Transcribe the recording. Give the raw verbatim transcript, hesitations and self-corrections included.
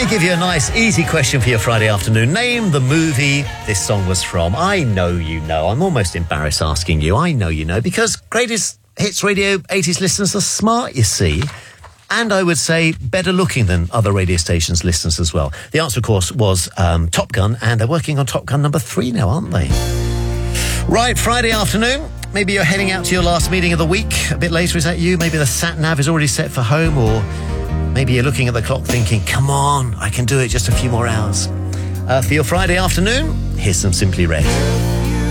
me give you a nice, easy question for your Friday afternoon. Name the movie this song was from. I know you know. I'm almost embarrassed asking you. I know you know, because Greatest Hits Radio eighties listeners are smart, you see. And I would say better looking than other radio stations' listeners as well. The answer, of course, was um, Top Gun, and they're working on Top Gun number three now, aren't they? Right, Friday afternoon. Maybe you're heading out to your last meeting of the week. A bit later, is that you? Maybe the sat-nav is already set for home, or maybe you're looking at the clock thinking, come on, I can do it just a few more hours. Uh, for your Friday afternoon, here's some Simply Red.